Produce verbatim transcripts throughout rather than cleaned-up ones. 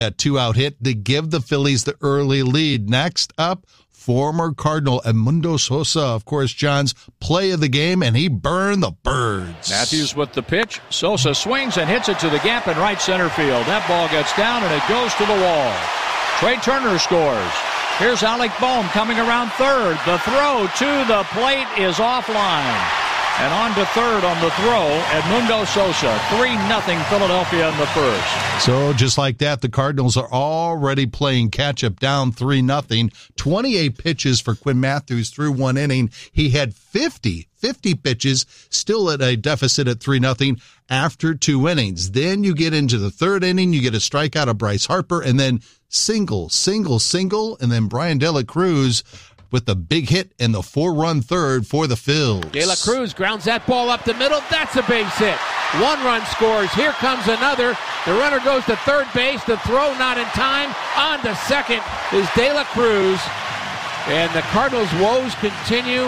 A two-out hit to give the Phillies the early lead. Next up, former Cardinal Edmundo Sosa, of course, John's play of the game, and he burned the birds. Matthews with the pitch. Sosa swings and hits it to the gap in right center field. That ball gets down, and it goes to the wall. Trey Turner scores. Here's Alec Bohm coming around third. The throw to the plate is offline. And on to third on the throw, Edmundo Sosa. three nothing Philadelphia in the first. So just like that, the Cardinals are already playing catch-up, down three nothing. twenty-eight pitches for Quinn Matthews through one inning. He had fifty, fifty pitches, still at a deficit at three nothing after two innings. Then you get into the third inning, you get a strikeout of Bryce Harper, and then single, single, single, and then Brian De La Cruz with the big hit and the four-run third for the Phils. De La Cruz grounds that ball up the middle. That's a base hit. One run scores. Here comes another. The runner goes to third base. The throw not in time. On to second is De La Cruz. And the Cardinals' woes continue.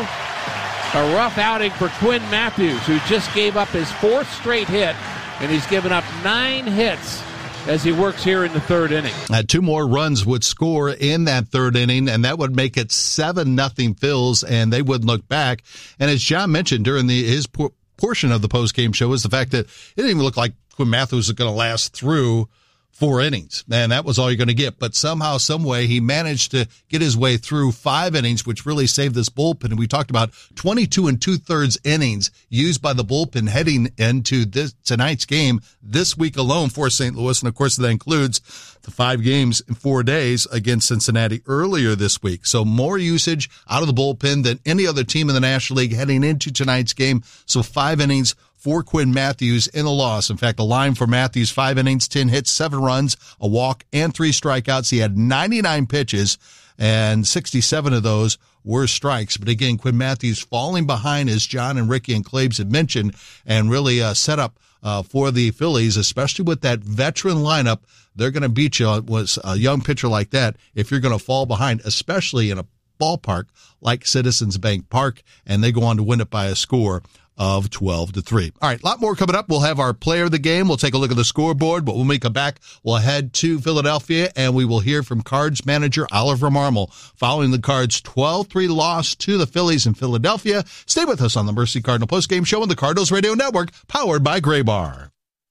A rough outing for Quinn Matthews, who just gave up his fourth straight hit, and he's given up nine hits as he works here in the third inning. Uh, two more runs would score in that third inning, and that would make it seven nothing Phils, and they wouldn't look back. And as John mentioned during the his por- portion of the post-game show is the fact that it didn't even look like Quinn Matthews was going to last through four innings, and that was all you're going to get. But somehow, some way, he managed to get his way through five innings, which really saved this bullpen. And we talked about twenty-two and two-thirds innings used by the bullpen heading into this tonight's game this week alone for Saint Louis. And, of course, that includes the five games in four days against Cincinnati earlier this week. So more usage out of the bullpen than any other team in the National League heading into tonight's game. So five innings for Quinn Matthews in a loss. In fact, the line for Matthews, five innings, ten hits, seven runs, a walk, and three strikeouts. He had ninety-nine pitches, and sixty-seven of those were strikes. But again, Quinn Matthews falling behind, as John and Ricky and Claves had mentioned, and really uh, set up uh, for the Phillies, especially with that veteran lineup. They're going to beat you with a young pitcher like that if you're going to fall behind, especially in a ballpark like Citizens Bank Park, and they go on to win it by a score of twelve to three. All right, a lot more coming up. We'll have our player of the game. We'll take a look at the scoreboard, but when we come back, we'll head to Philadelphia, and we will hear from Cards manager Oliver Marmol following the Cards' twelve three loss to the Phillies in Philadelphia. Stay with us on the Mercy Cardinal Postgame Show on the Cardinals Radio Network, powered by Gray Bar.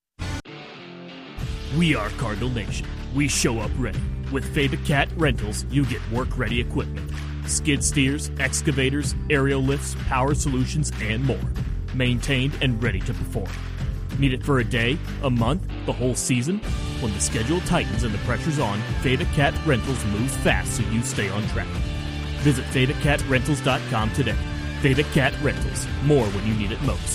We are Cardinal Nation. We show up ready. With Feta Cat Rentals, you get work-ready equipment. Skid steers, excavators, aerial lifts, power solutions, and more. Maintained and ready to perform. Need it for a day, a month, the whole season? When the schedule tightens and the pressure's on, Feta Cat Rentals moves fast so you stay on track. Visit Feta Cat Rentals dot com today. Feta Cat Rentals. More when you need it most.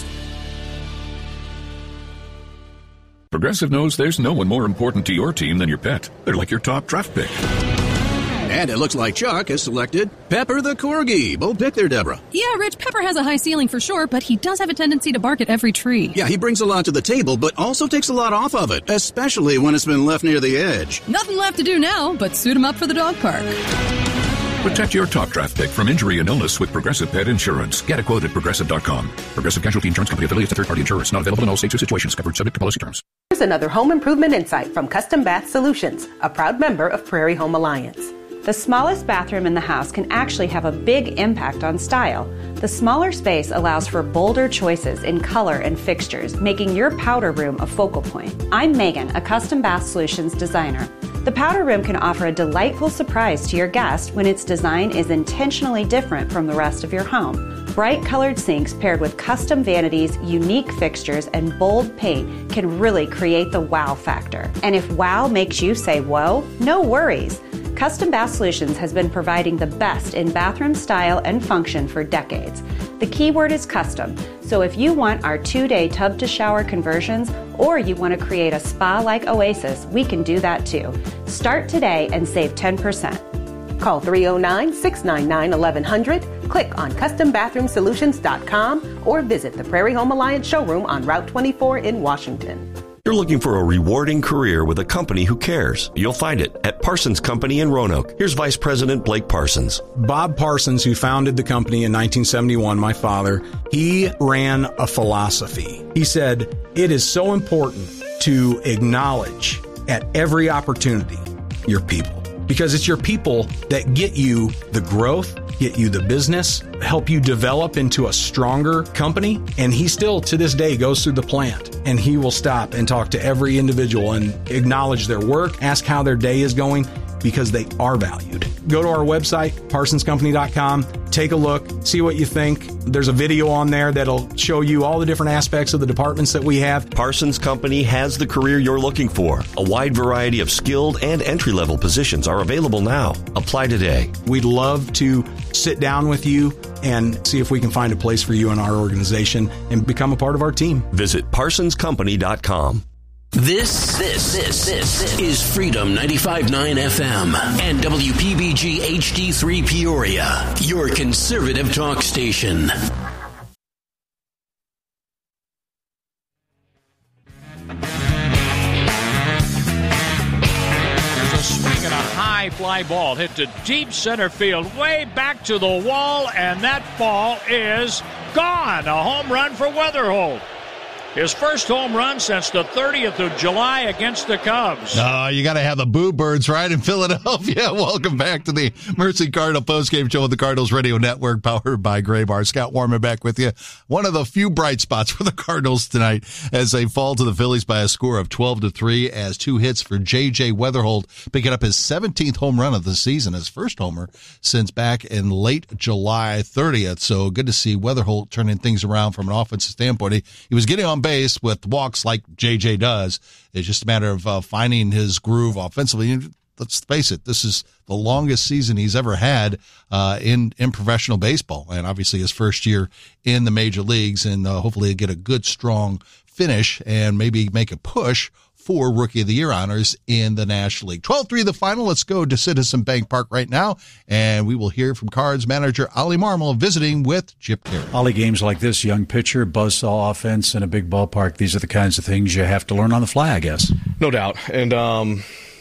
Progressive knows there's no one more important to your team than your pet. They're like your top draft pick. And it looks like Chuck has selected Pepper the Corgi. Bold pick there, Deborah. Yeah, Rich, Pepper has a high ceiling for sure, but he does have a tendency to bark at every tree. Yeah, he brings a lot to the table, but also takes a lot off of it, especially when it's been left near the edge. Nothing left to do now but suit him up for the dog park. Protect your top draft pick from injury and illness with Progressive Pet Insurance. Get a quote at Progressive dot com. Progressive Casualty Insurance Company affiliates of third-party insurance. Not available in all states or situations. Covered subject to policy terms. Here's another home improvement insight from Custom Bath Solutions, a proud member of Prairie Home Alliance. The smallest bathroom in the house can actually have a big impact on style. The smaller space allows for bolder choices in color and fixtures, making your powder room a focal point. I'm Megan, a Custom Bath Solutions designer. The powder room can offer a delightful surprise to your guest when its design is intentionally different from the rest of your home. Bright colored sinks paired with custom vanities, unique fixtures, and bold paint can really create the wow factor. And if wow makes you say whoa, no worries. Custom Bath Solutions has been providing the best in bathroom style and function for decades. The key word is custom, so if you want our two-day tub-to-shower conversions or you want to create a spa-like oasis, we can do that too. Start today and save ten percent. Call three oh nine, six nine nine, eleven hundred, click on custom bathroom solutions dot com, or visit the Prairie Home Alliance showroom on Route twenty-four in Washington. You're looking for a rewarding career with a company who cares. You'll find it at Parsons Company in Roanoke. Here's Vice President Blake Parsons. Bob Parsons, who founded the company in nineteen seventy-one, my father, he ran a philosophy. He said, it is so important to acknowledge at every opportunity, your people. Because it's your people that get you the growth, get you the business, help you develop into a stronger company. And he still, to this day, goes through the plant and he will stop and talk to every individual and acknowledge their work, ask how their day is going, because they are valued. Go to our website, parsons company dot com, take a look, see what you think. There's a video on there that'll show you all the different aspects of the departments that we have. Parsons Company has the career you're looking for. A wide variety of skilled and entry-level positions are available now. Apply today. We'd love to sit down with you and see if we can find a place for you in our organization and become a part of our team. Visit parsons company dot com. This, this, this, this is Freedom ninety-five point nine F M and W P B G H D three Peoria, your conservative talk station. There's a swing and a high fly ball hit to deep center field, way back to the wall, and that ball is gone. A home run for Weatherholt. His first home run since the thirtieth of July against the Cubs. Oh, you got to have the Boo Birds right in Philadelphia. Welcome back to the Mercy Cardinal postgame show with the Cardinals Radio Network, powered by Graybar. Scott Warman back with you. One of the few bright spots for the Cardinals tonight as they fall to the Phillies by a score of twelve to three, as two hits for J J Weatherholt, picking up his seventeenth home run of the season, his first homer since back in late July thirtieth. So good to see Weatherholt turning things around from an offensive standpoint. He, he was getting on base with walks like J J does. It's just a matter of uh, finding his groove offensively. And let's face it, this is the longest season he's ever had uh, in, in professional baseball. And obviously his first year in the major leagues, and uh, hopefully he'll get a good, strong finish and maybe make a push for Rookie of the Year honors in the National League. twelve three the final. Let's go to Citizen Bank Park right now, and we will hear from Cards manager Ollie Marmol visiting with Chip Caray. Ollie, games like this, young pitcher, buzzsaw offense in a big ballpark, these are the kinds of things you have to learn on the fly, I guess. No doubt. And um,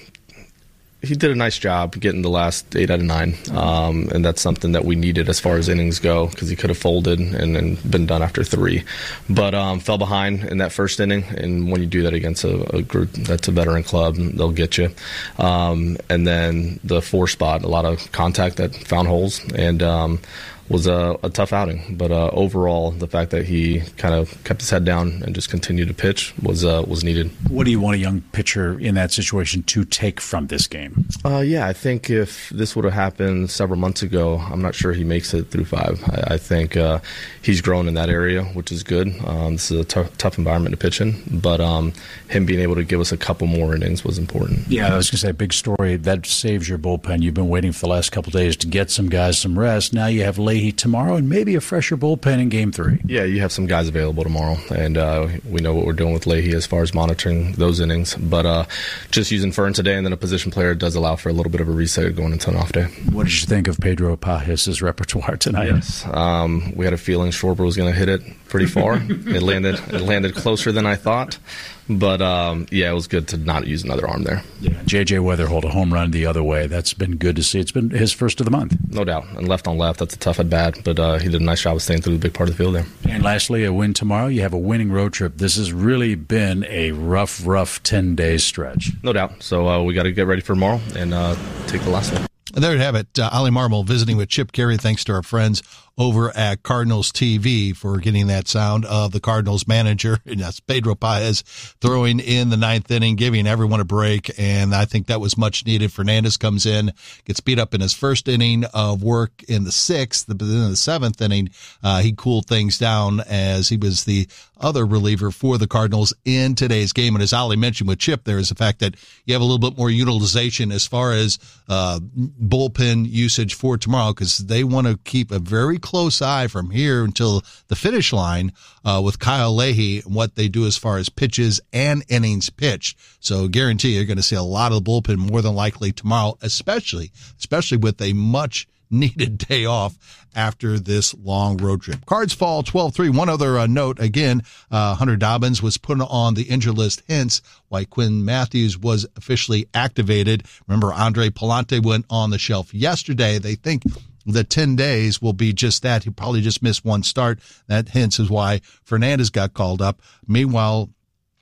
he did a nice job getting the last eight out of nine, um, and that's something that we needed as far as innings go, because he could have folded and then been done after three. But um, fell behind in that first inning, and when you do that against a, a group that's a veteran club, they'll get you. Um, and then the four spot, a lot of contact that found holes, and um, was a, a tough outing. But uh, overall, the fact that he kind of kept his head down and just continued to pitch was uh, was needed. What do you want a young pitcher in that situation to take from this game? Uh, yeah, I think if this would have happened several months ago, I'm not sure he makes it through five. I, I think uh, he's grown in that area, which is good. Um, this is a t- tough environment to pitch in, but um, him being able to give us a couple more innings was important. Yeah, I was going to say, big story. That saves your bullpen. You've been waiting for the last couple of days to get some guys some rest. Now you have Leahy tomorrow and maybe a fresher bullpen in game three. Yeah, you have some guys available tomorrow, and uh, we know what we're doing with Leahy as far as monitoring those innings. But uh, just using Fern today and then a position player does allow for a little bit of a reset going into an off day. What did you think of Pedro Pajes' repertoire tonight? Yes, um, we had a feeling Schwarber was going to hit it pretty far. it landed it landed closer than I thought. But, um, yeah, it was good to not use another arm there. Yeah, J J Weatherholt, a home run the other way. That's been good to see. It's been his first of the month. No doubt. And left on left, that's a tough at bat, but uh, he did a nice job of staying through the big part of the field there. And lastly, a win tomorrow. You have a winning road trip. This has really been a rough, rough ten-day stretch. No doubt. So uh, we got to get ready for tomorrow and uh, take the last one. And there you have it. Uh, Ollie Marmol visiting with Chip Caray. Thanks to our friends over at Cardinals T V for getting that sound of the Cardinals manager. And that's Pedro Pajes throwing in the ninth inning, giving everyone a break. And I think that was much needed. Fernandez comes in, gets beat up in his first inning of work in the sixth, but then in the seventh inning, uh, he cooled things down as he was the other reliever for the Cardinals in today's game. And as Ollie mentioned with Chip, there is the fact that you have a little bit more utilization as far as uh bullpen usage for tomorrow, because they want to keep a very close eye from here until the finish line uh, with Kyle Leahy and what they do as far as pitches and innings pitched. So guarantee you're going to see a lot of the bullpen more than likely tomorrow, especially, especially with a much needed day off after this long road trip. Cards fall twelve three. One other uh, note, again, uh, Hunter Dobbins was put on the injured list, hence why Quinn Matthews was officially activated. Remember, Andre Palante went on the shelf yesterday. They think the ten days will be just that. He probably just missed one start. That hence is why Fernandez got called up. Meanwhile,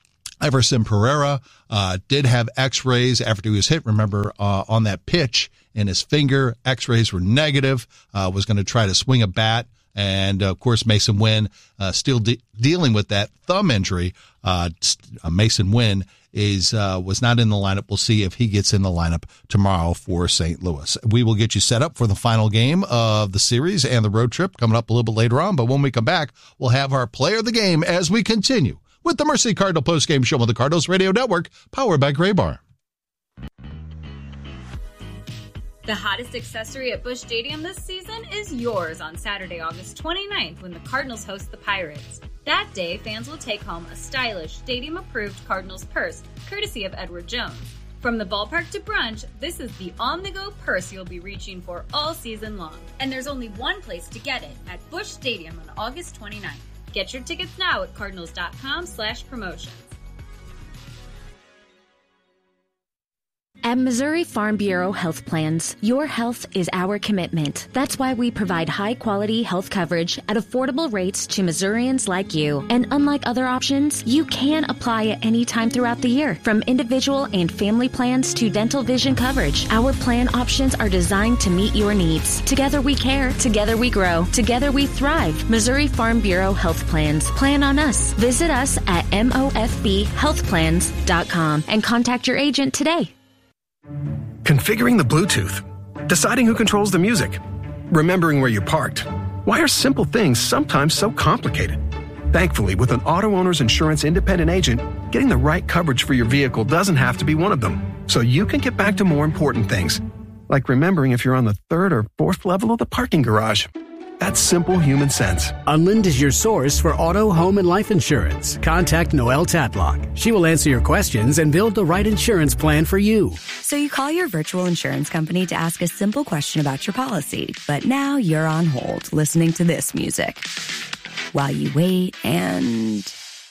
Everson Pereira uh, did have x-rays after he was hit, remember, uh, on that pitch in his finger. X-rays were negative, uh, was going to try to swing a bat. And, uh, of course, Mason Wynn uh, still de- dealing with that thumb injury. Uh, Mason Wynn is uh, was not in the lineup. We'll see if he gets in the lineup tomorrow for Saint Louis. We will get you set up for the final game of the series and the road trip coming up a little bit later on. But when we come back, we'll have our player of the game as we continue with the Mercy Cardinal postgame show on the Cardinals Radio Network, powered by Gray Bar. The hottest accessory at Busch Stadium this season is yours on Saturday, August twenty-ninth, when the Cardinals host the Pirates. That day, fans will take home a stylish, stadium-approved Cardinals purse, courtesy of Edward Jones. From the ballpark to brunch, this is the on-the-go purse you'll be reaching for all season long. And there's only one place to get it, at Busch Stadium on August twenty-ninth. Get your tickets now at cardinals.com slash promotions. At Missouri Farm Bureau Health Plans, your health is our commitment. That's why we provide high-quality health coverage at affordable rates to Missourians like you. And unlike other options, you can apply at any time throughout the year. From individual and family plans to dental vision coverage, our plan options are designed to meet your needs. Together we care. Together we grow. Together we thrive. Missouri Farm Bureau Health Plans. Plan on us. Visit us at M O F B health plans dot com and contact your agent today. Configuring the Bluetooth, deciding who controls the music, remembering where you parked. Why are simple things sometimes so complicated? Thankfully, with an auto owner's insurance independent agent, getting the right coverage for your vehicle doesn't have to be one of them. So you can get back to more important things, like remembering if you're on the third or fourth level of the parking garage. That's simple human sense. Unlind is your source for auto, home, and life insurance. Contact Noelle Tatlock. She will answer your questions and build the right insurance plan for you. So you call your virtual insurance company to ask a simple question about your policy, but now you're on hold listening to this music while you wait and...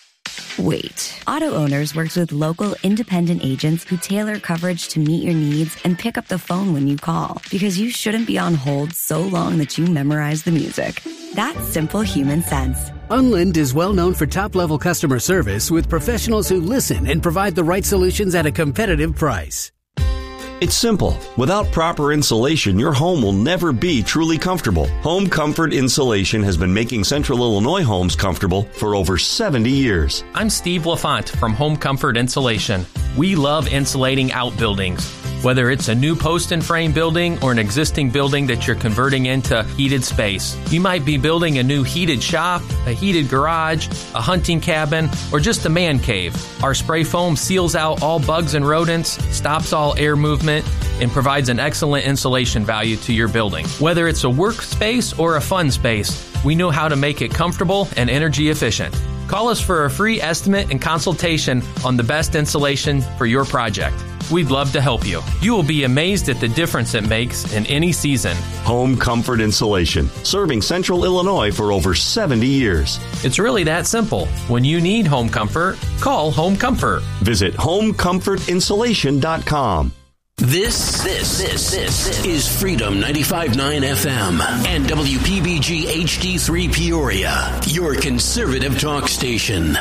Wait. Auto Owners works with local independent agents who tailor coverage to meet your needs and pick up the phone when you call, because you shouldn't be on hold so long that you memorize the music. That's simple human sense. Unlind is well known for top-level customer service with professionals who listen and provide the right solutions at a competitive price. It's simple. Without proper insulation, your home will never be truly comfortable. Home Comfort Insulation has been making Central Illinois homes comfortable for over seventy years. I'm Steve LaFont from Home Comfort Insulation. We love insulating outbuildings. Whether it's a new post and frame building or an existing building that you're converting into heated space. You might be building a new heated shop, a heated garage, a hunting cabin, or just a man cave. Our spray foam seals out all bugs and rodents, stops all air movement, and provides an excellent insulation value to your building. Whether it's a workspace or a fun space, we know how to make it comfortable and energy efficient. Call us for a free estimate and consultation on the best insulation for your project. We'd love to help you. You will be amazed at the difference it makes in any season. Home Comfort Insulation, serving Central Illinois for over seventy years. It's really that simple. When you need home comfort, call Home Comfort. Visit home comfort insulation dot com. This, this, this, this is Freedom ninety-five point nine F M and W P B G H D three Peoria, your conservative talk station.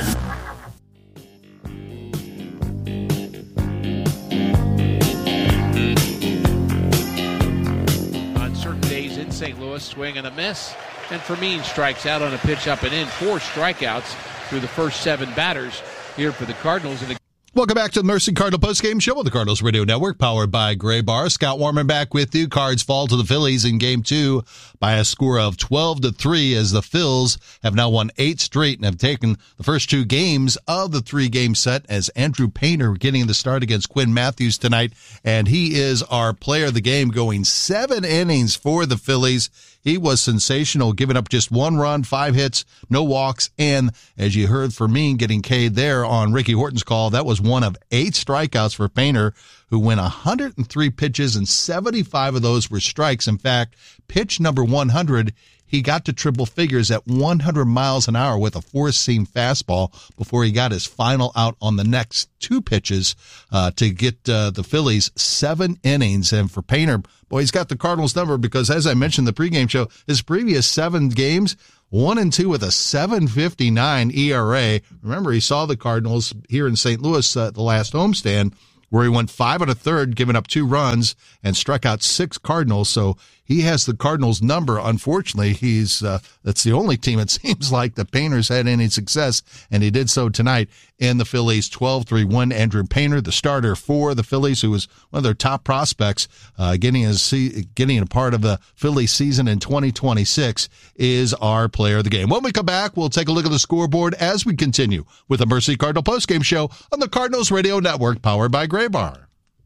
Saint Louis, swing and a miss, and Fermin strikes out on a pitch up and in. Four strikeouts through the first seven batters here for the Cardinals. And welcome back to the Mercy Cardinal postgame show on the Cardinals Radio Network, powered by Gray Bar. Scott Warman back with you. Cards fall to the Phillies in game two by a score of twelve to three, as the Phils have now won eight straight and have taken the first two games of the three-game set, as Andrew Painter getting the start against Quinn Matthews tonight. And he is our player of the game, going seven innings for the Phillies. He was sensational, giving up just one run, five hits, no walks, and as you heard from me getting K'd there on Ricky Horton's call, that was one of eight strikeouts for Painter, who went one hundred three pitches, and seventy-five of those were strikes. In fact, pitch number one hundred, he got to triple figures at one hundred miles an hour with a four-seam fastball before he got his final out on the next two pitches uh, to get uh, the Phillies seven innings. And for Painter, boy, he's got the Cardinals number, because as I mentioned in the pregame show, his previous seven games, one and two with a seven fifty-nine E R A. Remember, he saw the Cardinals here in Saint Louis at uh, the last homestand, where he went five and a third, giving up two runs, and struck out six Cardinals. So he has the Cardinals number. Unfortunately, he's uh, that's the only team it seems like the Painters had any success, and he did so tonight in the Phillies. twelve three one. Andrew Painter, the starter for the Phillies, who was one of their top prospects, uh, getting a getting a part of the Phillies season in twenty twenty-six, is our player of the game. When we come back, we'll take a look at the scoreboard as we continue with the Mercy Cardinal postgame show on the Cardinals Radio Network, powered by Gray Bar.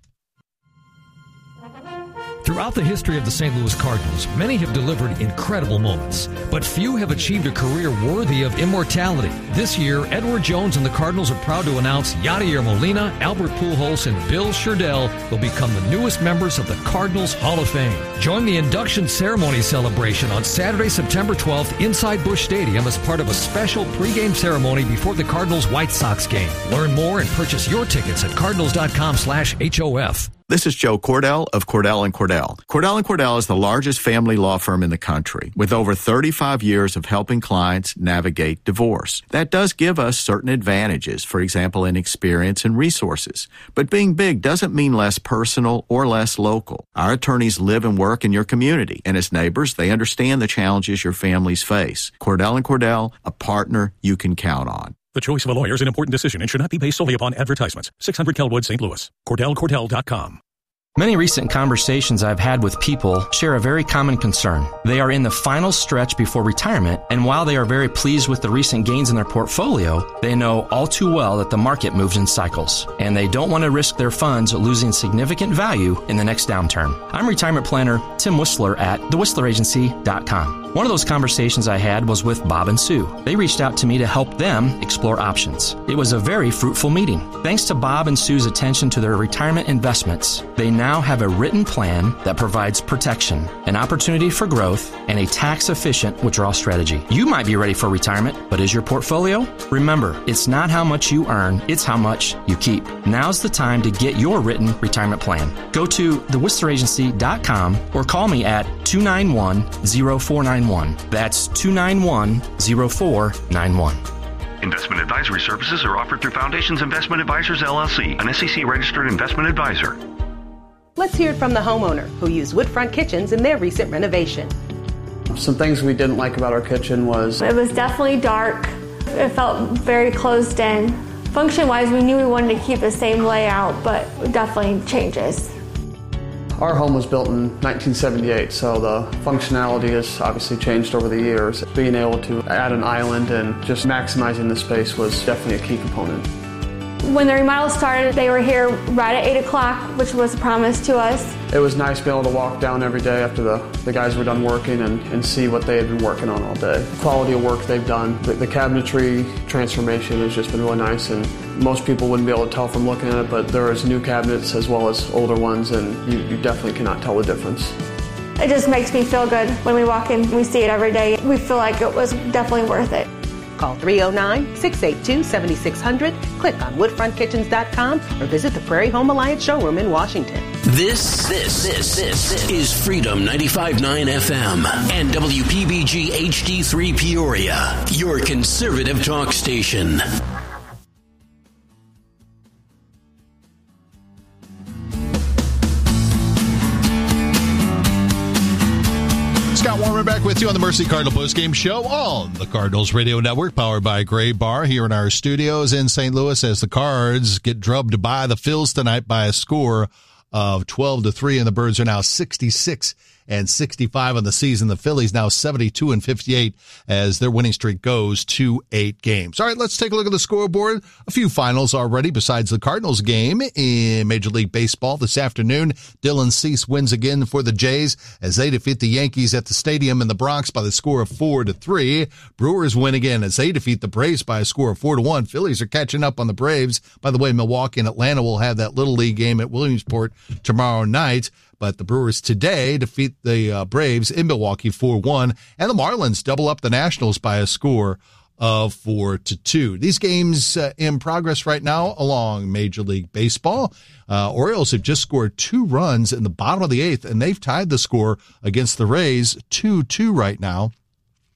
Throughout the history of the Saint Louis Cardinals, many have delivered incredible moments, but few have achieved a career worthy of immortality. This year, Edward Jones and the Cardinals are proud to announce Yadier Molina, Albert Pujols, and Bill Sherdell will become the newest members of the Cardinals Hall of Fame. Join the induction ceremony celebration on Saturday, September twelfth inside Busch Stadium as part of a special pregame ceremony before the Cardinals-White Sox game. Learn more and purchase your tickets at cardinals.com slash HOF. This is Joe Cordell of Cordell and Cordell. Cordell and Cordell is the largest family law firm in the country with over thirty-five years of helping clients navigate divorce. That does give us certain advantages, for example, in experience and resources. But being big doesn't mean less personal or less local. Our attorneys live and work in your community, and as neighbors, they understand the challenges your families face. Cordell and Cordell, a partner you can count on. The choice of a lawyer is an important decision and should not be based solely upon advertisements. six hundred Kelwood, Saint Louis. Cordell Cordell dot com. Many recent conversations I've had with people share a very common concern. They are in the final stretch before retirement, and while they are very pleased with the recent gains in their portfolio, they know all too well that the market moves in cycles, and they don't want to risk their funds losing significant value in the next downturn. I'm retirement planner Tim Whistler at the whistler agency dot com. One of those conversations I had was with Bob and Sue. They reached out to me to help them explore options. It was a very fruitful meeting. Thanks to Bob and Sue's attention to their retirement investments, they now have a written plan that provides protection, an opportunity for growth, and a tax-efficient withdrawal strategy. You might be ready for retirement, but is your portfolio? Remember, it's not how much you earn, it's how much you keep. Now's the time to get your written retirement plan. Go to the whistler agency dot com or call me at two nine one, zero four nine one. That's two nine one, zero four nine one. Investment advisory services are offered through Foundations Investment Advisors, L L C, an S E C-registered investment advisor. Let's hear it from the homeowner who used Woodfront Kitchens in their recent renovation. Some things we didn't like about our kitchen was... It was definitely dark. It felt very closed in. Function-wise, we knew we wanted to keep the same layout, but definitely changes. Our home was built in nineteen seventy-eight, so the functionality has obviously changed over the years. Being able to add an island and just maximizing the space was definitely a key component. When the remodel started, they were here right at eight o'clock, which was a promise to us. It was nice being able to walk down every day after the, the guys were done working and, and see what they had been working on all day. The quality of work they've done, the, the cabinetry transformation has just been really nice, and most people wouldn't be able to tell from looking at it, but there is new cabinets as well as older ones, and you, you definitely cannot tell the difference. It just makes me feel good when we walk in. We see it every day. We feel like it was definitely worth it. Call three oh nine, six eight two, seven six zero zero, click on woodfront kitchens dot com, or visit the Prairie Home Alliance showroom in Washington. This, this, this, this is Freedom ninety-five point nine F M and W P B G H D three Peoria, your conservative talk station. Scott Warmer back with you on the Mercy Cardinal postgame show on the Cardinals Radio Network, powered by Gray Bar, here in our studios in Saint Louis as the Cards get drubbed by the Phils tonight by a score of twelve to three, and the Birds are now sixty-six and sixty-five on the season. The Phillies now seventy-two and fifty-eight as their winning streak goes to eight games. All right, let's take a look at the scoreboard. A few finals already besides the Cardinals game in Major League Baseball this afternoon. Dylan Cease wins again for the Jays as they defeat the Yankees at the stadium in the Bronx by the score of four to three. Brewers win again as they defeat the Braves by a score of four to one. Phillies are catching up on the Braves. By the way, Milwaukee and Atlanta will have that Little League game at Williamsport tomorrow night. But the Brewers today defeat the uh, Braves in Milwaukee four one, and the Marlins double up the Nationals by a score of four to two. These games uh, in progress right now along Major League Baseball. Uh, Orioles have just scored two runs in the bottom of the eighth, and they've tied the score against the Rays two two right now.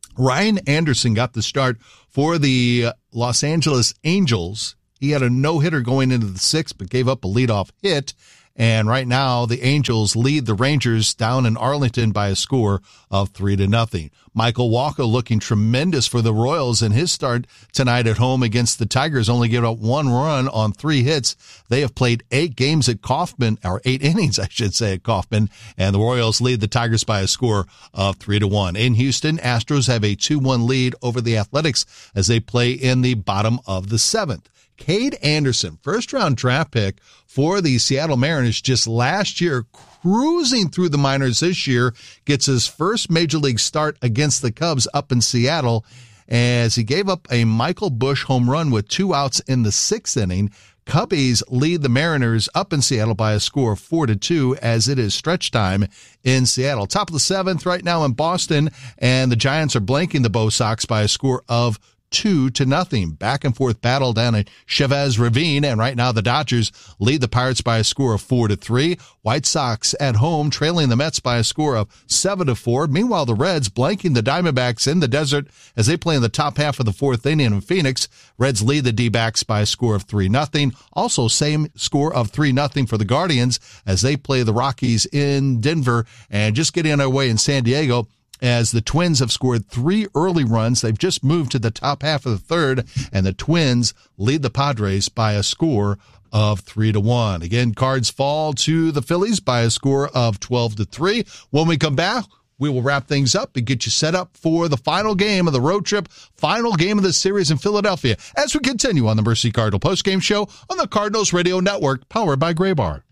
Ryan Anderson got the start for the Los Angeles Angels. He had a no-hitter going into the sixth, but gave up a leadoff hit. And right now, the Angels lead the Rangers down in Arlington by a score of three to nothing. Michael Walker looking tremendous for the Royals in his start tonight at home against the Tigers, only giving up one run on three hits. They have played eight games at Kauffman, or eight innings, I should say, at Kauffman, and the Royals lead the Tigers by a score of three to one. In Houston, Astros have a two one lead over the Athletics as they play in the bottom of the seventh. Cade Anderson, first-round draft pick for the Seattle Mariners just last year, cruising through the minors this year, gets his first major league start against the Cubs up in Seattle as he gave up a Michael Busch home run with two outs in the sixth inning. Cubbies lead the Mariners up in Seattle by a score of four to two as it is stretch time in Seattle. Top of the seventh right now in Boston, and the Giants are blanking the Bo Sox by a score of two to nothing. Back and forth battle down at Chavez Ravine, and right now the Dodgers lead the Pirates by a score of four to three. White Sox at home trailing the Mets by a score of seven to four. Meanwhile, the Reds blanking the Diamondbacks in the desert as they play in the top half of the fourth inning in Phoenix. Reds lead the D-backs by a score of three nothing. Also, same score of three nothing for the Guardians as they play the Rockies in Denver, and just getting underway in San Diego, as the Twins have scored three early runs. They've just moved to the top half of the third, and the Twins lead the Padres by a score of three to one. Again, Cards fall to the Phillies by a score of twelve to three. When we come back, we will wrap things up and get you set up for the final game of the road trip, final game of the series in Philadelphia, as we continue on the Mercy Cardinal postgame show on the Cardinals Radio Network, powered by Graybar.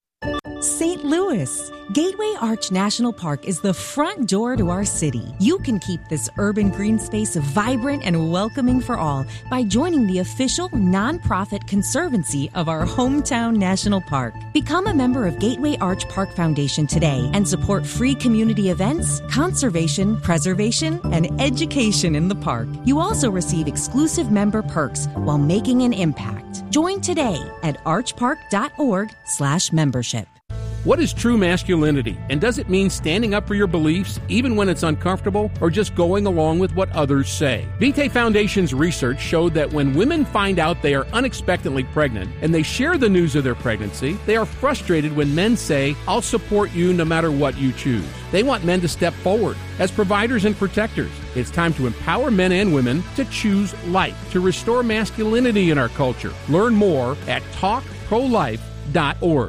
Saint Louis. Gateway Arch National Park is the front door to our city. You can keep this urban green space vibrant and welcoming for all by joining the official nonprofit conservancy of our hometown national park. Become a member of Gateway Arch Park Foundation today and support free community events, conservation, preservation, and education in the park. You also receive exclusive member perks while making an impact. Join today at archpark.org slash membership. What is true masculinity, and does it mean standing up for your beliefs even when it's uncomfortable, or just going along with what others say? Vitae Foundation's research showed that when women find out they are unexpectedly pregnant and they share the news of their pregnancy, they are frustrated when men say, "I'll support you no matter what you choose." They want men to step forward as providers and protectors. It's time to empower men and women to choose life, to restore masculinity in our culture. Learn more at talk pro life dot org.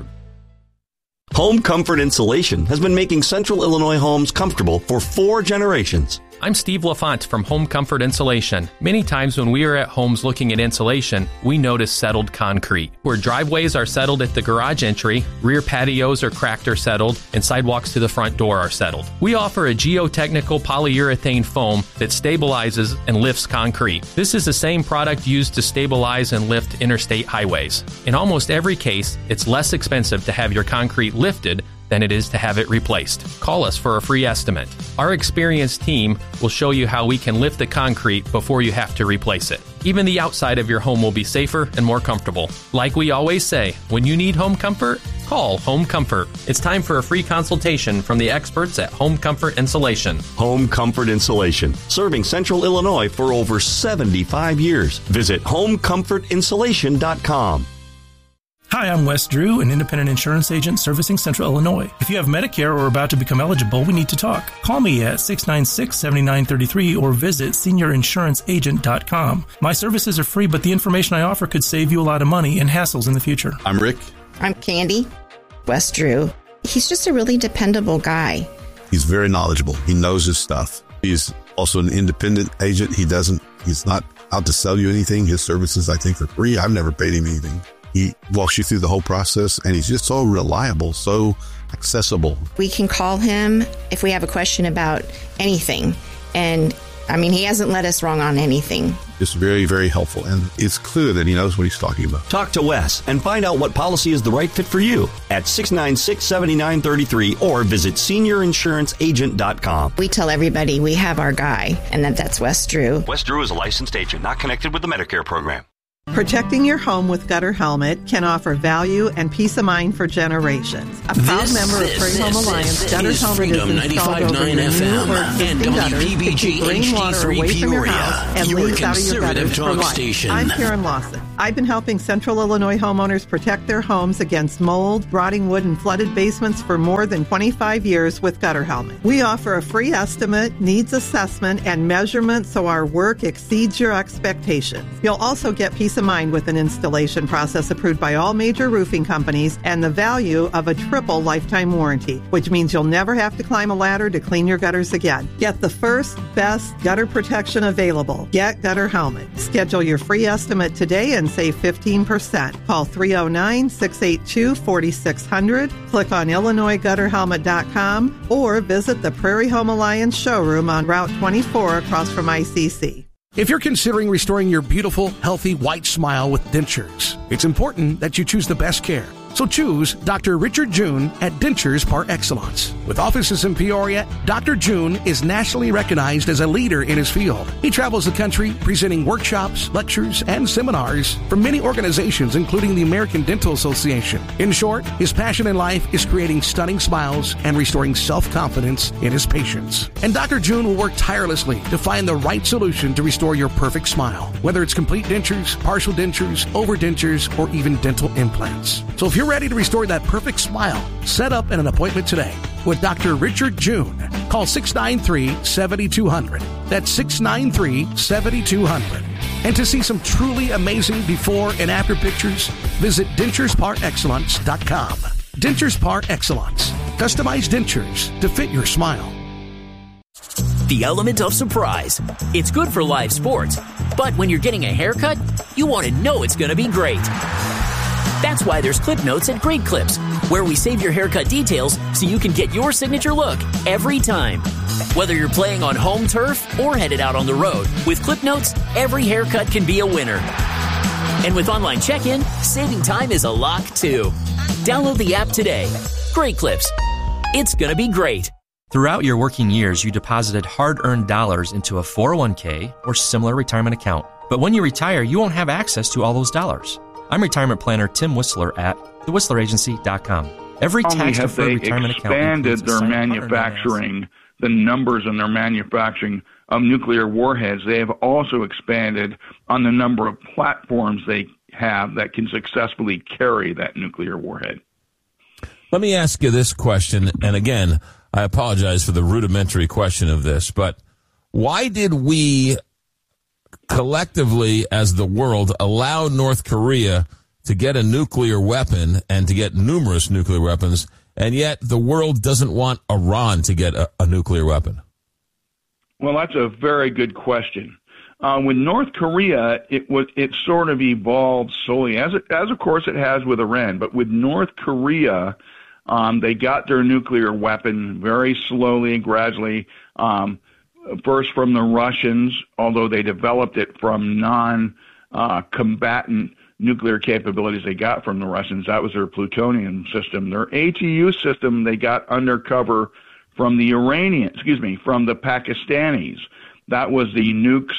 Home Comfort Insulation has been making Central Illinois homes comfortable for four generations. I'm Steve LaFont from Home Comfort Insulation. Many times when we are at homes looking at insulation, we notice settled concrete. Where driveways are settled at the garage entry, rear patios are cracked or settled, and sidewalks to the front door are settled. We offer a geotechnical polyurethane foam that stabilizes and lifts concrete. This is the same product used to stabilize and lift interstate highways. In almost every case, it's less expensive to have your concrete lifted than it is to have it replaced. Call us for a free estimate. Our experienced team will show you how we can lift the concrete before you have to replace it. Even the outside of your home will be safer and more comfortable. Like we always say, when you need home comfort, call Home Comfort. It's time for a free consultation from the experts at Home Comfort Insulation. Home Comfort Insulation, serving Central Illinois for over seventy-five years. Visit home comfort insulation dot com. Hi, I'm Wes Drew, an independent insurance agent servicing Central Illinois. If you have Medicare or are about to become eligible, we need to talk. Call me at six nine six, seven nine three three or visit senior insurance agent dot com. My services are free, but the information I offer could save you a lot of money and hassles in the future. I'm Rick. I'm Candy. Wes Drew. He's just a really dependable guy. He's very knowledgeable. He knows his stuff. He's also an independent agent. He doesn't, he's not out to sell you anything. His services, I think, are free. I've never paid him anything. He walks you through the whole process, and he's just so reliable, so accessible. We can call him if we have a question about anything. And, I mean, he hasn't led us wrong on anything. It's very, very helpful, and it's clear that he knows what he's talking about. Talk to Wes and find out what policy is the right fit for you at six nine six, seven nine three three or visit senior insurance agent dot com. We tell everybody we have our guy, and that that's Wes Drew. Wes Drew is a licensed agent, not connected with the Medicare program. Protecting your home with Gutter Helmet can offer value and peace of mind for generations. A proud This, member this, of Prairie Home this, Alliance, this Gutter is Helmet Freedom is installed over ninety-five point nine your F M new or and existing gutters to keep rainwater away from your house and your leaves out of your conservative gutters for talk life. station. I'm Karen Lawson. I've been helping Central Illinois homeowners protect their homes against mold, rotting wood, and flooded basements for more than twenty-five years with Gutter Helmet. We offer a free estimate, needs assessment, and measurement so our work exceeds your expectations. You'll also get peace of mind with an installation process approved by all major roofing companies and the value of a triple lifetime warranty, which means you'll never have to climb a ladder to clean your gutters again. Get the first, best gutter protection available. Get Gutter Helmet. Schedule your free estimate today and save fifteen percent. Call three oh nine, six eight two, four six zero zero, click on Illinois Gutter Helmet dot com, or visit the Prairie Home Alliance showroom on Route twenty-four across from I C C. If you're considering restoring your beautiful, healthy, white smile with dentures, it's important that you choose the best care. So choose Doctor Richard June at Dentures Par Excellence. With offices in Peoria, Doctor June is nationally recognized as a leader in his field. He travels the country presenting workshops, lectures, and seminars from many organizations, including the American Dental Association. In short, his passion in life is creating stunning smiles and restoring self-confidence in his patients. And Doctor June will work tirelessly to find the right solution to restore your perfect smile, whether it's complete dentures, partial dentures, overdentures, or even dental implants. So if you're ready to restore that perfect smile, set up an appointment today with Doctor Richard June. Call six nine three, seven two zero zero. That's six nine three, seven two zero zero. And to see some truly amazing before and after pictures, visit dentures par excellence dot com. Dentures Par Excellence. Customized dentures to fit your smile. The element of surprise. It's good for live sports, but when you're getting a haircut, you want to know it's going to be great. That's why there's Clip Notes at Great Clips, where we save your haircut details so you can get your signature look every time. Whether you're playing on home turf or headed out on the road, with Clip Notes, every haircut can be a winner. And with online check-in, saving time is a lock too. Download the app today. Great Clips. It's going to be great. Throughout your working years, you deposited hard-earned dollars into a four oh one k or similar retirement account. But when you retire, you won't have access to all those dollars. I'm retirement planner Tim Whistler at the whistler agency dot com. Every tax-deferred retirement account expanded their manufacturing, the numbers in their manufacturing of nuclear warheads. They have also expanded on the number of platforms they have that can successfully carry that nuclear warhead. Let me ask you this question, and again, I apologize for the rudimentary question of this, but why did we collectively, as the world, allow North Korea to get a nuclear weapon and to get numerous nuclear weapons, and yet the world doesn't want Iran to get a, a nuclear weapon? Well, that's a very good question. Uh, with North Korea, it was it sort of evolved slowly, as it, as of course it has with Iran. But with North Korea, um, they got their nuclear weapon very slowly and gradually. Um, First from the Russians, although they developed it from non-combatant uh, nuclear capabilities they got from the Russians. That was their plutonium system. Their A T U system they got undercover from the Iranian, excuse me, from the Pakistanis. That was the nukes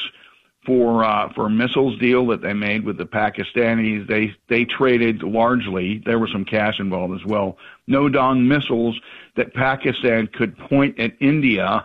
for uh, for missiles deal that they made with the Pakistanis. They they traded largely. There was some cash involved as well. No-dong missiles that Pakistan could point at India.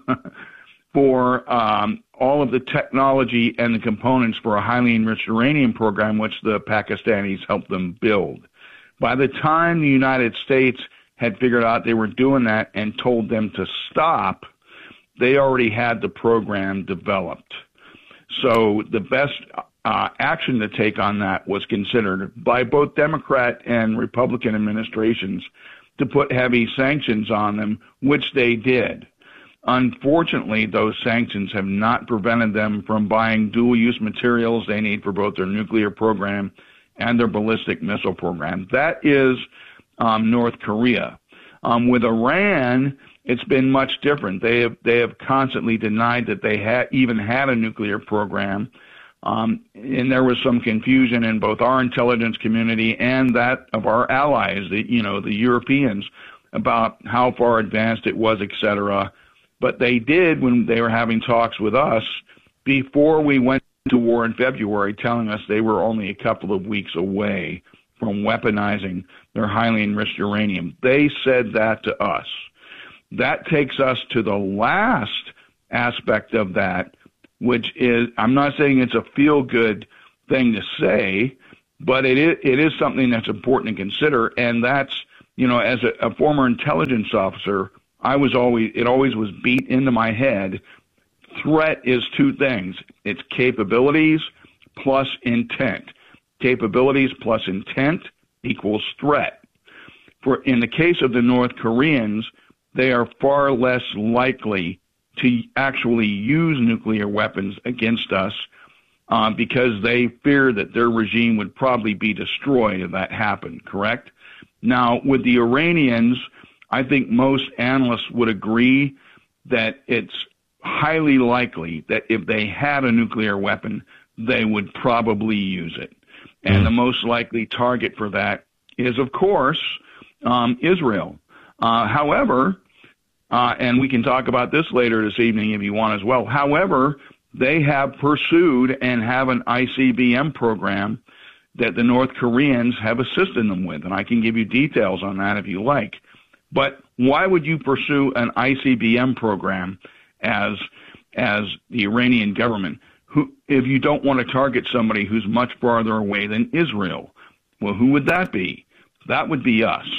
for um, all of the technology and the components for a highly enriched uranium program, which the Pakistanis helped them build. By the time the United States had figured out they were doing that and told them to stop, they already had the program developed. So the best uh, action to take on that was considered by both Democrat and Republican administrations to put heavy sanctions on them, which they did. Unfortunately, those sanctions have not prevented them from buying dual-use materials they need for both their nuclear program and their ballistic missile program. That is um, North Korea. Um, with Iran, it's been much different. They have they have constantly denied that they had even had a nuclear program, um, and there was some confusion in both our intelligence community and that of our allies, the you know the Europeans, about how far advanced it was, et cetera. But they did when they were having talks with us before we went to war in February telling us they were only a couple of weeks away from weaponizing their highly enriched uranium. They said that to us. That takes us to the last aspect of that, which is, I'm not saying it's a feel-good thing to say, but it is, it is something that's important to consider, and that's, you know, as a, a former intelligence officer, I was always, it always was beat into my head. Threat is two things. It's capabilities plus intent. Capabilities plus intent equals threat. For in the case of the North Koreans, they are far less likely to actually use nuclear weapons against us uh, because they fear that their regime would probably be destroyed if that happened, correct? Now, with the Iranians, I think most analysts would agree that it's highly likely that if they had a nuclear weapon, they would probably use it. And mm. the most likely target for that is, of course, um, Israel. Uh, however, uh, and we can talk about this later this evening if you want as well. However, they have pursued and have an I C B M program that the North Koreans have assisted them with, and I can give you details on that if you like. But why would you pursue an I C B M program as as the Iranian government who, if you don't want to target somebody who's much farther away than Israel? Well, who would that be? That would be us.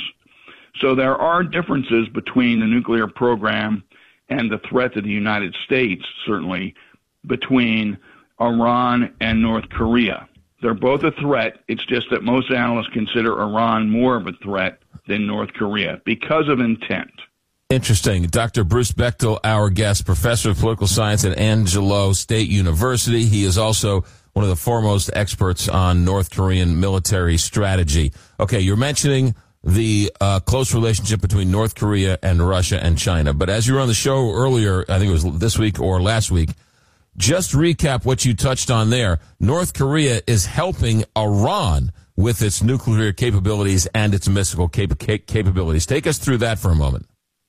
So there are differences between the nuclear program and the threat to the United States, certainly, between Iran and North Korea. They're both a threat. It's just that most analysts consider Iran more of a threat than North Korea because of intent. Interesting. Doctor Bruce Bechtel, our guest, professor of political science at Angelo State University. He is also one of the foremost experts on North Korean military strategy. Okay, you're mentioning the uh, close relationship between North Korea and Russia and China. But as you were on the show earlier, I think it was this week or last week, just recap what you touched on there. North Korea is helping Iran with its nuclear capabilities and its missile cap- cap- capabilities. Take us through that for a moment.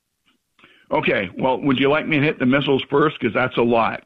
Okay. Well, would you like me to hit the missiles first? Because that's a lot.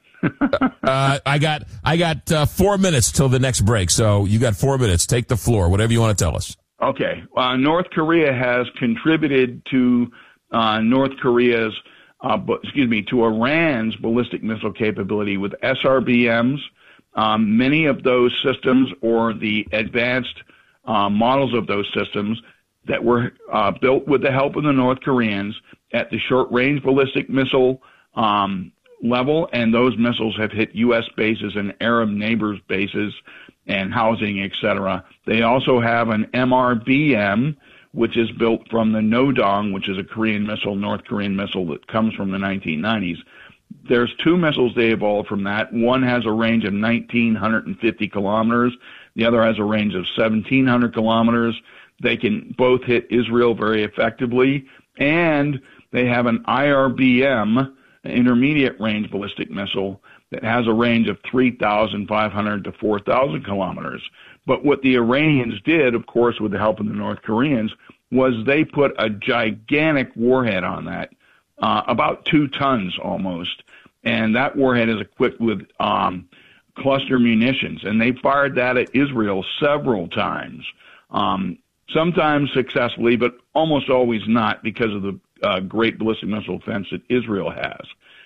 uh, I got I got uh, four minutes till the next break, so you got four minutes. Take the floor, whatever you want to tell us. Okay. Uh, North Korea has contributed to uh, North Korea's, uh, bu- excuse me, to Iran's ballistic missile capability with S R B Ms. Um, many of those systems, or the advanced uh, models of those systems that were uh, built with the help of the North Koreans at the short-range ballistic missile um, level, and those missiles have hit U S bases and Arab neighbors' bases and housing, et cetera. They also have an M R B M, which is built from the Nodong, which is a Korean missile, North Korean missile that comes from the nineteen nineties. There's two missiles they evolved from that. One has a range of one thousand nine hundred fifty kilometers. The other has a range of seventeen hundred kilometers. They can both hit Israel very effectively, and they have an I R B M, an intermediate range ballistic missile, that has a range of three thousand five hundred to four thousand kilometers. But what the Iranians did, of course, with the help of the North Koreans, was they put a gigantic warhead on that, uh, about two tons almost, and that warhead is equipped with um, cluster munitions, and they fired that at Israel several times, um, sometimes successfully, but almost always not because of the uh, great ballistic missile defense that Israel has.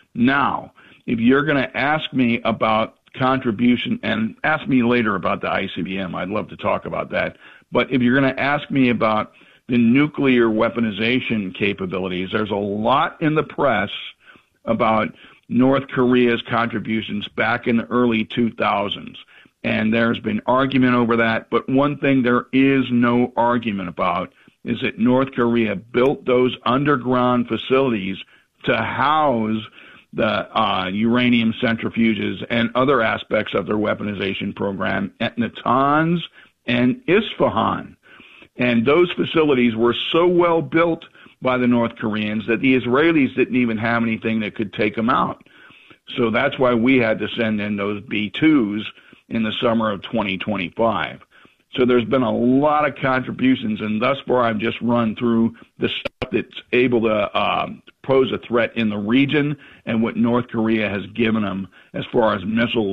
Now, if you're going to ask me about contribution, and ask me later about the I C B M, I'd love to talk about that. But if you're going to ask me about the nuclear weaponization capabilities, there's a lot in the press about North Korea's contributions back in the early two thousands. And there's been argument over that. But one thing there is no argument about is that North Korea built those underground facilities to house the uh, uranium centrifuges and other aspects of their weaponization program at Natanz and Isfahan. And those facilities were so well built by the North Koreans that the Israelis didn't even have anything that could take them out. So that's why we had to send in those B twos in the summer of twenty twenty-five. So there's been a lot of contributions, and thus far I've just run through the stuff that's able to uh, pose a threat in the region and what North Korea has given them as far as missiles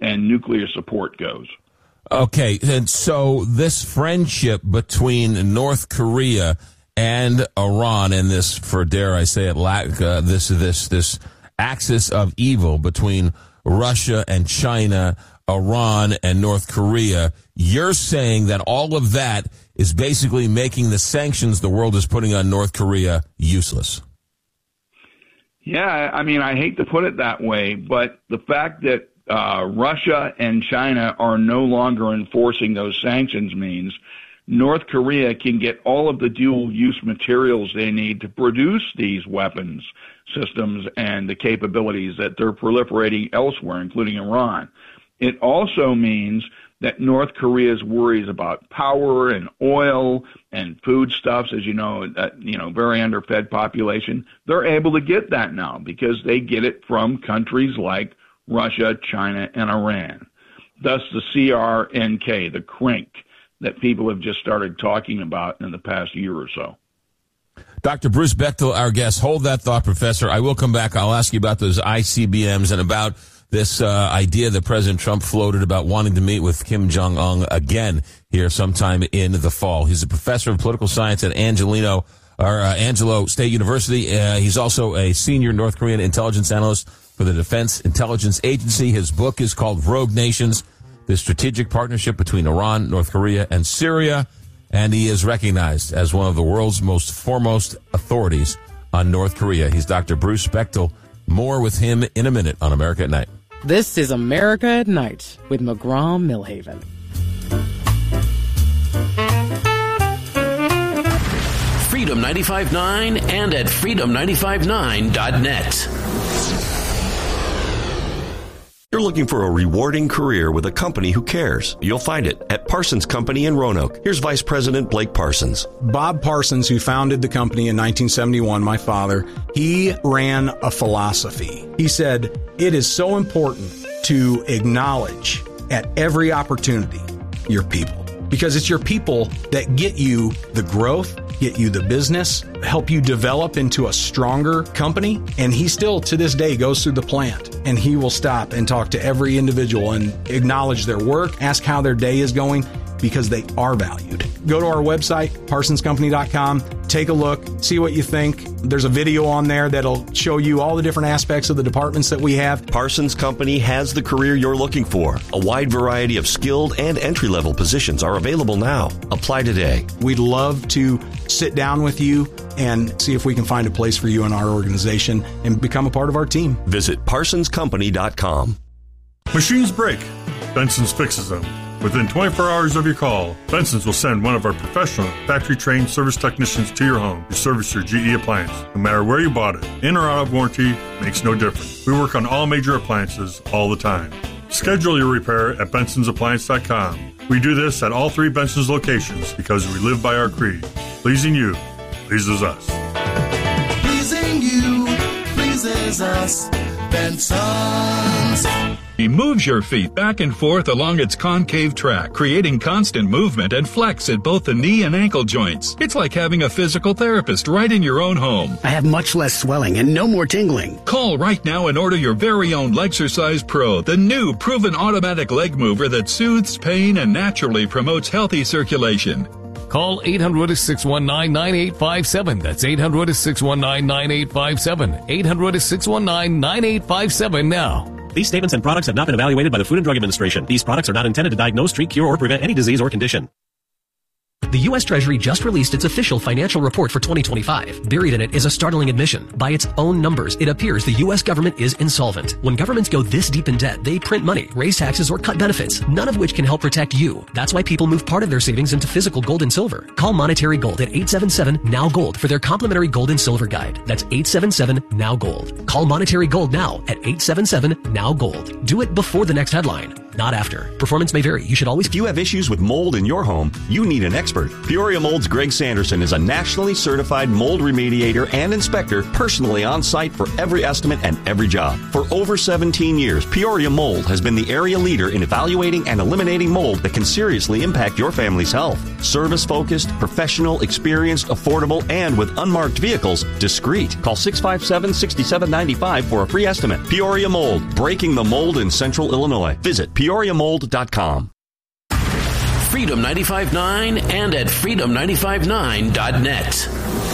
and nuclear support goes. Okay, and so this friendship between North Korea and Iran, and this, for dare I say it, uh, this this this axis of evil between Russia and China, Iran and North Korea, you're saying that all of that is basically making the sanctions the world is putting on North Korea useless. Yeah, I mean, I hate to put it that way, but the fact that uh, Russia and China are no longer enforcing those sanctions means North Korea can get all of the dual-use materials they need to produce these weapons systems and the capabilities that they're proliferating elsewhere, including Iran. It also means that North Korea's worries about power and oil and foodstuffs, as you know, that, you know, very underfed population, they're able to get that now because they get it from countries like Russia, China, and Iran. Thus the C R N K, the C R N K, that people have just started talking about in the past year or so. Doctor Bruce Bechtel, our guest. Hold that thought, Professor. I will come back. I'll ask you about those I C B Ms and about this uh, idea that President Trump floated about wanting to meet with Kim Jong-un again here sometime in the fall. He's a professor of political science at Angelino, or uh, Angelo State University. Uh, he's also a senior North Korean intelligence analyst for the Defense Intelligence Agency. His book is called Rogue Nations, the strategic partnership between Iran, North Korea, and Syria. And he is recognized as one of the world's most foremost authorities on North Korea. He's Doctor Bruce Bechtel. More with him in a minute on America at Night. This is America at Night with McGraw-Millhaven. Freedom ninety-five point nine and at freedom ninety-five nine dot net. You're looking for a rewarding career with a company who cares. You'll find it at Parsons Company in Roanoke. Here's Vice President Blake Parsons. Bob Parsons, who founded the company in nineteen seventy-one, my father, he ran a philosophy. He said, it is so important to acknowledge at every opportunity your people, because it's your people that get you the growth, get you the business, help you develop into a stronger company. And he still, to this day, goes through the plant and he will stop and talk to every individual and acknowledge their work, ask how their day is going, because they are valued. Go to our website, parsons company dot com, take a look, see what you think. There's a video on there that'll show you all the different aspects of the departments that we have. Parsons Company has the career you're looking for. A wide variety of skilled and entry-level positions are available now. Apply today. We'd love to sit down with you and see if we can find a place for you in our organization and become a part of our team. Visit parsons company dot com. Machines break. Benson's fixes them. Within twenty-four hours of your call, Benson's will send one of our professional, factory-trained service technicians to your home to service your G E appliance. No matter where you bought it, in or out of warranty, makes no difference. We work on all major appliances all the time. Schedule your repair at bensons appliance dot com. We do this at all three Benson's locations because we live by our creed. Pleasing you pleases us. Pleasing you pleases us. Benson's. He moves your feet back and forth along its concave track, creating constant movement and flex at both the knee and ankle joints. It's like having a physical therapist right in your own home. I have much less swelling and no more tingling. Call right now and order your very own Lexercise Pro, the new proven automatic leg mover that soothes pain and naturally promotes healthy circulation. Call eight hundred, six one nine, nine eight five seven. That's eight hundred, six one nine, nine eight five seven. eight hundred, six one nine, nine eight five seven now. These statements and products have not been evaluated by the Food and Drug Administration. These products are not intended to diagnose, treat, cure, or prevent any disease or condition. The U S Treasury just released its official financial report for twenty twenty-five. Buried in it is a startling admission. By its own numbers, it appears the U S government is insolvent. When governments go this deep in debt, they print money, raise taxes, or cut benefits, none of which can help protect you. That's why people move part of their savings into physical gold and silver. Call Monetary Gold at eight seven seven, N O W Gold for their complimentary gold and silver guide. That's eight seven seven, N O W Gold. Call Monetary Gold now at eight seven seven, N O W Gold. Do it before the next headline. not after. Performance may vary. You should always... If you have issues with mold in your home, you need an expert. Peoria Mold's Greg Sanderson is a nationally certified mold remediator and inspector, personally on site for every estimate and every job. For over seventeen years, Peoria Mold has been the area leader in evaluating and eliminating mold that can seriously impact your family's health. Service-focused, professional, experienced, affordable, and with unmarked vehicles, discreet. Call six five seven, six seven nine five for a free estimate. Peoria Mold, breaking the mold in Central Illinois. Visit peoria mold dot com. Freedom ninety-five point nine and at freedom nine five nine dot net.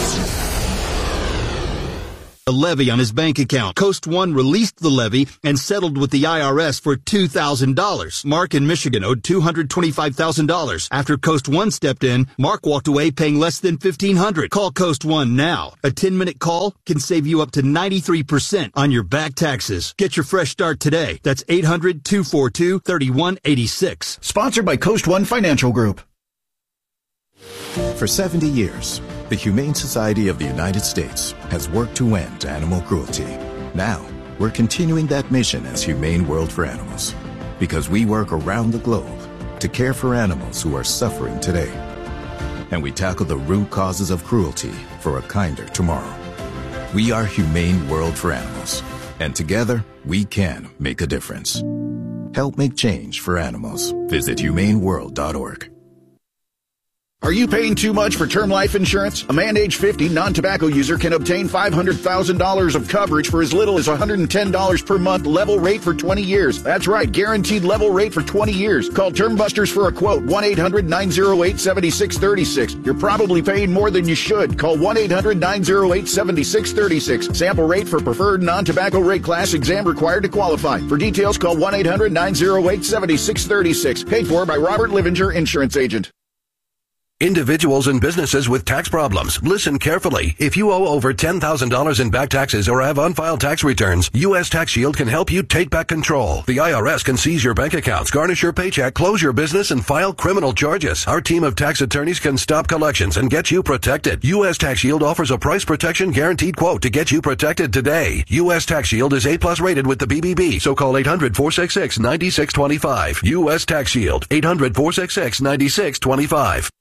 A levy on his bank account. Coast One released the levy and settled with the I R S for two thousand dollars. Mark in Michigan owed two hundred twenty-five thousand dollars. After Coast One stepped in, Mark walked away paying less than fifteen hundred dollars. Call Coast One now. A ten-minute call can save you up to ninety-three percent on your back taxes. Get your fresh start today. That's eight hundred, two four two, three one eight six. Sponsored by Coast One Financial Group. For seventy years, the Humane Society of the United States has worked to end animal cruelty. Now, we're continuing that mission as Humane World for Animals, because we work around the globe to care for animals who are suffering today. And we tackle the root causes of cruelty for a kinder tomorrow. We are Humane World for Animals, and together, we can make a difference. Help make change for animals. Visit humane world dot org. Are you paying too much for term life insurance? A man age fifty non-tobacco user can obtain five hundred thousand dollars of coverage for as little as one hundred ten dollars per month, level rate for twenty years. That's right, guaranteed level rate for twenty years. Call Term Busters for a quote, one eight hundred, nine oh eight, seven six three six. You're probably paying more than you should. Call one eight hundred, nine oh eight, seven six three six. Sample rate for preferred non-tobacco rate class, exam required to qualify. For details, call one eight hundred, nine oh eight, seven six three six. Paid for by Robert Livinger, Insurance Agent. Individuals and businesses with tax problems, listen carefully. If you owe over ten thousand dollars in back taxes or have unfiled tax returns, U S Tax Shield can help you take back control. The I R S can seize your bank accounts, garnish your paycheck, close your business, and file criminal charges. Our team of tax attorneys can stop collections and get you protected. U S Tax Shield offers a price protection guaranteed quote to get you protected today. U S Tax Shield is A plus rated with the B B B, so call eight hundred, four six six, nine six two five. U S Tax Shield, eight hundred, four six six, nine six two five.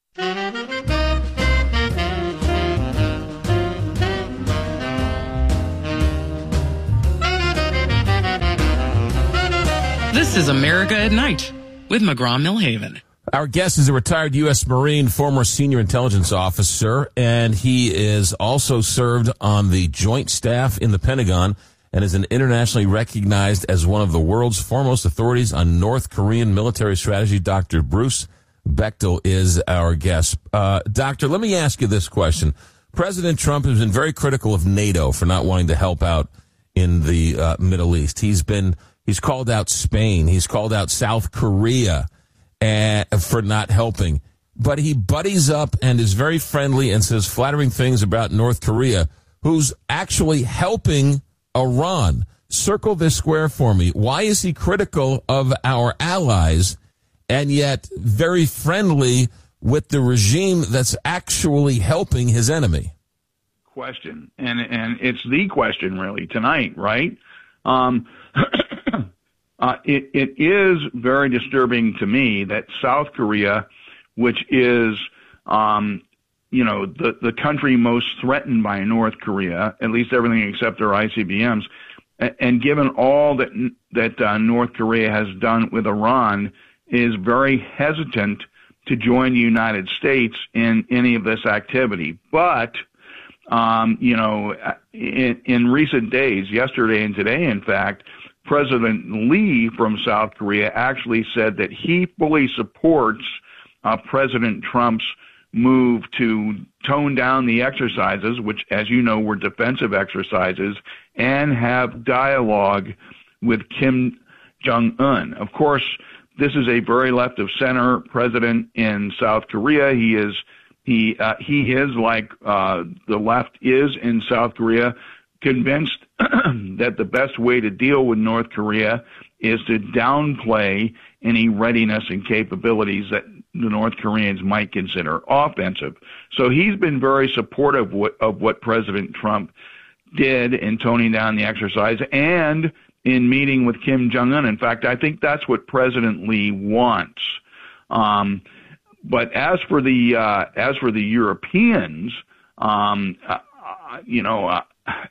This is America at Night with McGraw-Millhaven. Our guest is a retired U S Marine, former senior intelligence officer, and he is also served on the Joint Staff in the Pentagon and is an internationally recognized as one of the world's foremost authorities on North Korean military strategy. Doctor Bruce Bechtel is our guest. Uh, doctor, let me ask you this question. President Trump has been very critical of NATO for not wanting to help out in the uh, Middle East. He's been, he's called out Spain. He's called out South Korea uh, for not helping. But he buddies up and is very friendly and says flattering things about North Korea, who's actually helping Iran. Circle this square for me. Why is he critical of our allies and yet very friendly with the regime that's actually helping his enemy? Question, and and it's the question really tonight, right? Um, uh, it it is very disturbing to me that South Korea, which is um, you know the the country most threatened by North Korea, at least everything except their I C B Ms, and, and given all that that uh, North Korea has done with Iran, is very hesitant to join the United States in any of this activity. But, um, you know, in, in recent days, yesterday and today, in fact, President Lee from South Korea actually said that he fully supports uh, President Trump's move to tone down the exercises, which, as you know, were defensive exercises, and have dialogue with Kim Jong-un. Of course, this is a very left of center president in South Korea. He is he uh, he is like uh, the left is in South Korea, convinced that the best way to deal with North Korea is to downplay any readiness and capabilities that the North Koreans might consider offensive. So he's been very supportive of what, of what President Trump did in toning down the exercise and in meeting with Kim Jong-un. In fact, I think that's what President Lee wants. Um, but as for the uh, as for the Europeans, um, uh, you know, uh,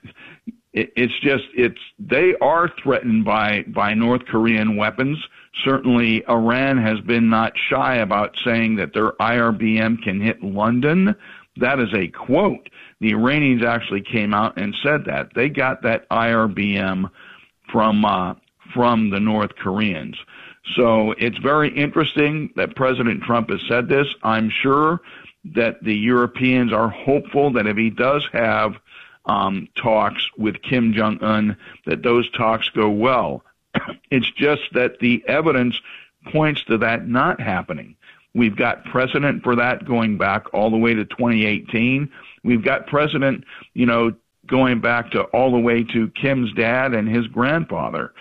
it, it's just it's they are threatened by by North Korean weapons. Certainly, Iran has been not shy about saying that their I R B M can hit London. That is a quote. The Iranians actually came out and said that. They got that I R B M from uh, from the North Koreans. So it's very interesting that President Trump has said this. I'm sure that the Europeans are hopeful that if he does have um, talks with Kim Jong-un, that those talks go well. It's just that the evidence points to that not happening. We've got precedent for that going back all the way to twenty eighteen. We've got precedent, you know, going back to all the way to Kim's dad and his grandfather.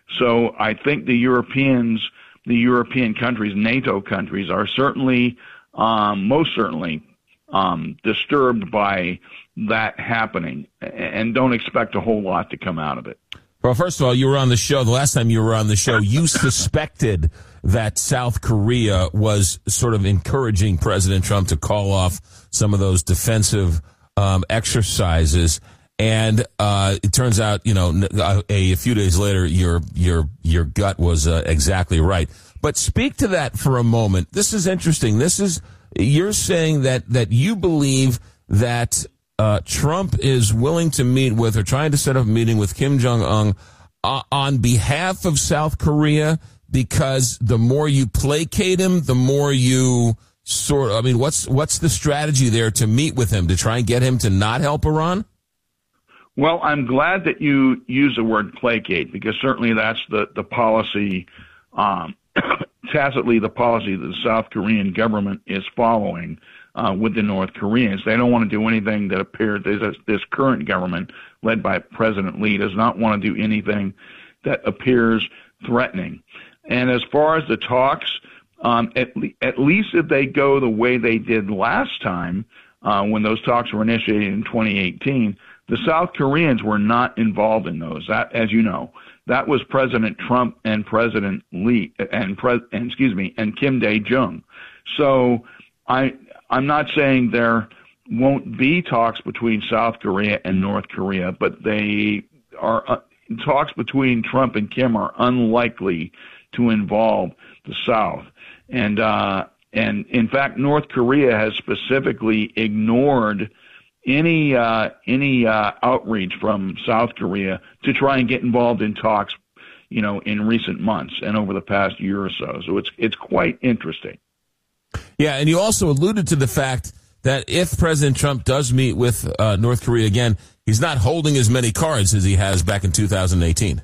So I think the Europeans, the European countries, NATO countries, are certainly, um, most certainly, um, disturbed by that happening and don't expect a whole lot to come out of it. Well, first of all, you were on the show. The last time you were on the show, you suspected that South Korea was sort of encouraging President Trump to call off some of those defensive um, exercises. And uh, it turns out, you know, a, a few days later, your your your gut was uh, exactly right. But speak to that for a moment. This is interesting. This is you're saying that that you believe that uh, Trump is willing to meet with or trying to set up a meeting with Kim Jong-un uh, on behalf of South Korea, because the more you placate him, the more you sort of, I mean, what's what's the strategy there to meet with him, to try and get him to not help Iran? Well, I'm glad that you use the word placate, because certainly that's the, the policy, um, tacitly the policy that the South Korean government is following uh, with the North Koreans. They don't want to do anything that appears, this, this current government led by President Lee does not want to do anything that appears threatening. And as far as the talks, um, at, le- at least if they go the way they did last time, uh, when those talks were initiated in twenty eighteen, the South Koreans were not involved in those. That, as you know, that was President Trump and President Lee and, Pre- and excuse me, and Kim Dae-jung. So I, I'm not saying there won't be talks between South Korea and North Korea, but they are uh, talks between Trump and Kim are unlikely to involve the South. And uh, and in fact, North Korea has specifically ignored any uh, any uh, outreach from South Korea to try and get involved in talks, you know, in recent months and over the past year or so. So it's it's quite interesting. Yeah, and you also alluded to the fact that if President Trump does meet with uh, North Korea again, he's not holding as many cards as he has back in two thousand eighteen.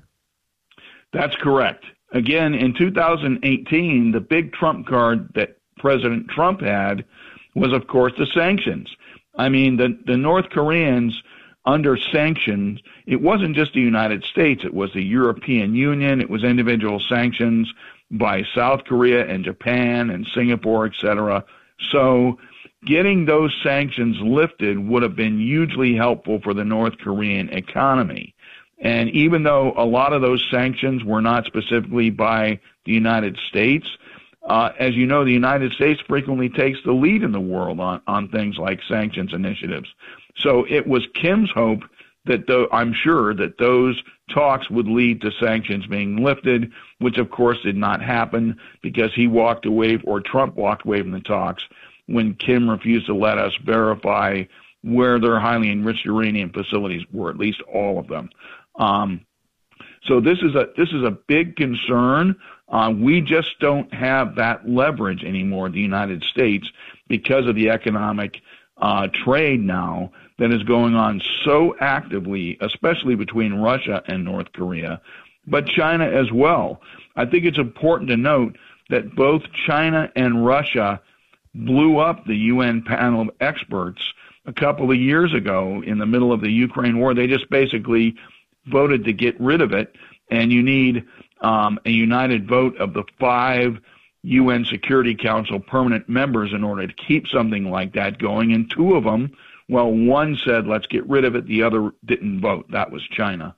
That's correct. Again, in two thousand eighteen, the big trump card that President Trump had was, of course, the sanctions. I mean, the, the North Koreans under sanctions, it wasn't just the United States, it was the European Union, it was individual sanctions by South Korea and Japan and Singapore, et cetera. So getting those sanctions lifted would have been hugely helpful for the North Korean economy. And even though a lot of those sanctions were not specifically by the United States, Uh, as you know, the United States frequently takes the lead in the world on, on things like sanctions initiatives. So it was Kim's hope that, though, I'm sure, that those talks would lead to sanctions being lifted, which of course did not happen because he walked away, or Trump walked away from the talks when Kim refused to let us verify where their highly enriched uranium facilities were, at least all of them. Um, so this is a this is a big concern. Uh, we just don't have that leverage anymore in the United States because of the economic uh, trade now that is going on so actively, especially between Russia and North Korea, but China as well. I think it's important to note that both China and Russia blew up the U N panel of experts a couple of years ago in the middle of the Ukraine war. They just basically voted to get rid of it, and you need um, a united vote of the five U N Security Council permanent members in order to keep something like that going. And two of them, well, one said, let's get rid of it. The other didn't vote. That was China.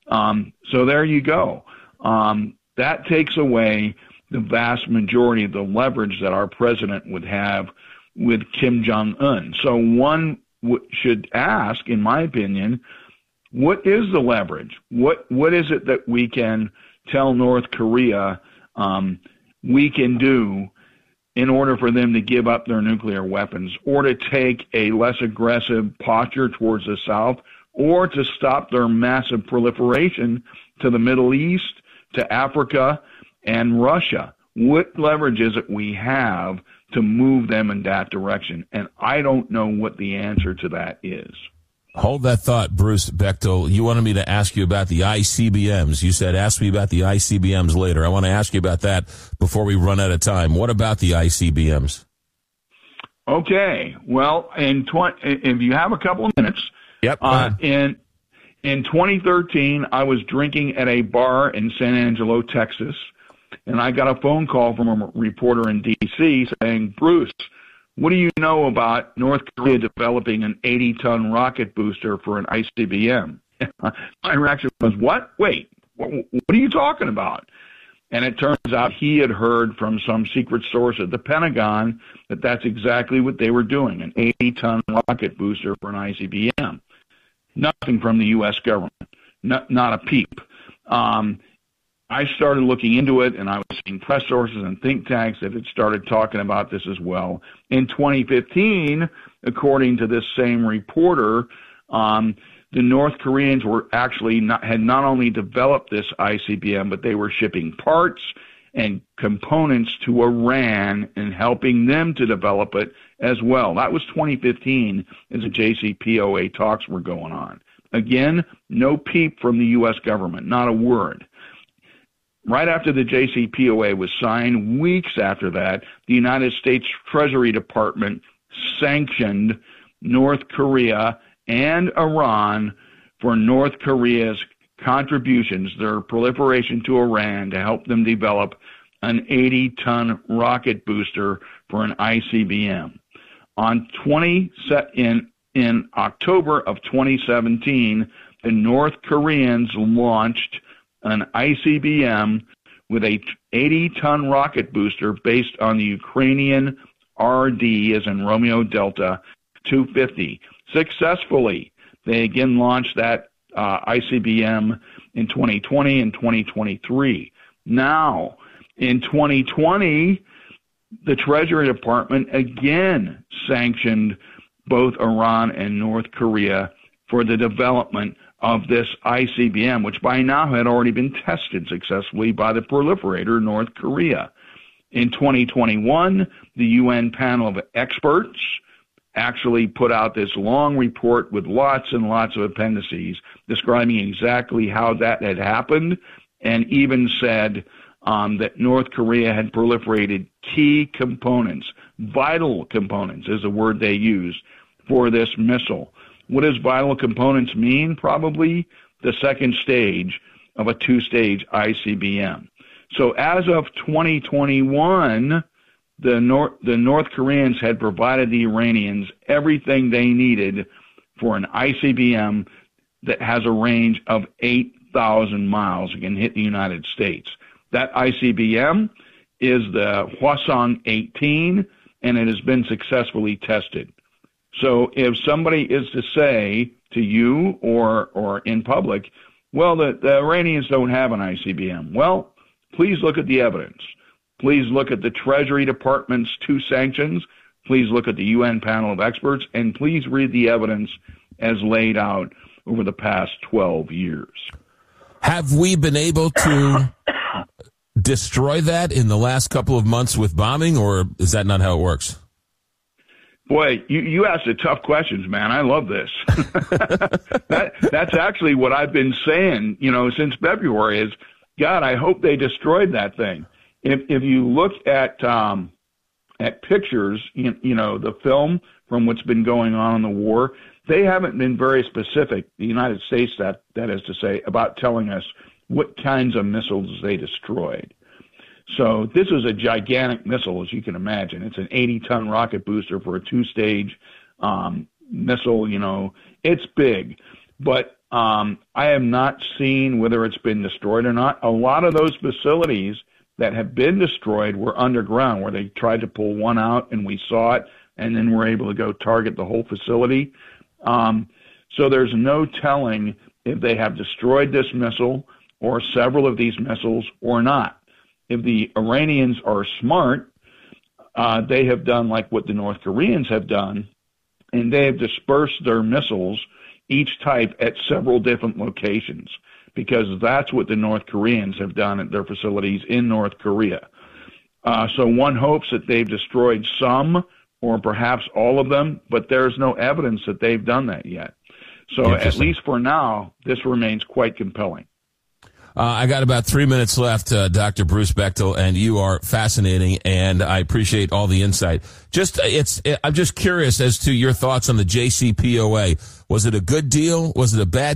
Um, so there you go. Um, that takes away the vast majority of the leverage that our president would have with Kim Jong-un. So one w- should ask, in my opinion, what is the leverage? What What is it that we can tell North Korea um, we can do in order for them to give up their nuclear weapons, or to take a less aggressive posture towards the South, or to stop their massive proliferation to the Middle East, to Africa, and Russia? What leverage is it we have to move them in that direction? And I don't know what the answer to that is. Hold that thought, Bruce Bechtel. You wanted me to ask you about the I C B Ms. You said ask me about the I C B Ms later. I want to ask you about that before we run out of time. What about the I C B Ms? Okay. Well, in tw- if you have a couple of minutes, yep. Uh, in in twenty thirteen, I was drinking at a bar in San Angelo, Texas, and I got a phone call from a reporter in D C saying, Bruce, what do you know about North Korea developing an eighty-ton rocket booster for an I C B M? My reaction was, what? Wait, what, what are you talking about? And it turns out he had heard from some secret source at the Pentagon that that's exactly what they were doing, an eighty-ton rocket booster for an I C B M. Nothing from the U S government, not, not a peep. Um, I started looking into it, and I was seeing press sources and think tanks that had started talking about this as well. In twenty fifteen, according to this same reporter, um, the North Koreans were actually not, had not only developed this I C B M, but they were shipping parts and components to Iran and helping them to develop it as well. That was twenty fifteen as the J C P O A talks were going on. Again, no peep from the U S government, not a word. Right after the J C P O A was signed, weeks after that, the United States Treasury Department sanctioned North Korea and Iran for North Korea's contributions, their proliferation to Iran, to help them develop an eighty-ton rocket booster for an I C B M. On twenty in in October of twenty seventeen, the North Koreans launched an I C B M with a eighty-ton rocket booster based on the Ukrainian R D, as in Romeo Delta, two fifty. Successfully, they again launched that uh, I C B M in twenty twenty and twenty twenty-three. Now, in twenty twenty, the Treasury Department again sanctioned both Iran and North Korea for the development of this I C B M, which by now had already been tested successfully by the proliferator North Korea. In twenty twenty-one, the U N panel of experts actually put out this long report with lots and lots of appendices describing exactly how that had happened, and even said um, that North Korea had proliferated key components, vital components is the word they used, for this missile. What does vital components mean? Probably the second stage of a two-stage I C B M. So as of twenty twenty-one, the North, the North Koreans had provided the Iranians everything they needed for an I C B M that has a range of eight thousand miles and can hit the United States. That I C B M is the Hwasong eighteen, and it has been successfully tested. So if somebody is to say to you or or in public, well, the, the Iranians don't have an I C B M, well, please look at the evidence. Please look at the Treasury Department's two sanctions. Please look at the U N panel of experts, and please read the evidence as laid out over the past twelve years. Have we been able to destroy that in the last couple of months with bombing, or is that not how it works? Boy, you, you asked the tough questions, man. I love this. that, that's actually what I've been saying, you know, since February is, God, I hope they destroyed that thing. If if you look at um, at pictures, you, you know, the film from what's been going on in the war, they haven't been very specific, the United States, that that is to say, about telling us what kinds of missiles they destroyed. So this is a gigantic missile, as you can imagine. It's an eighty-ton rocket booster for a two-stage um, missile. You know, it's big. But um, I have not seen whether it's been destroyed or not. A lot of those facilities that have been destroyed were underground, where they tried to pull one out and we saw it, and then we're able to go target the whole facility. Um, so there's no telling if they have destroyed this missile or several of these missiles or not. If the Iranians are smart, uh, they have done like what the North Koreans have done, and they have dispersed their missiles, each type, at several different locations, because that's what the North Koreans have done at their facilities in North Korea. Uh, so one hopes that they've destroyed some or perhaps all of them, but there's no evidence that they've done that yet. So at least for now, this remains quite compelling. Uh, I got about three minutes left, uh, Doctor Bruce Bechtel, and you are fascinating, and I appreciate all the insight. Just, it's, I'm just curious as to your thoughts on the J C P O A. Was it a good deal? Was it a bad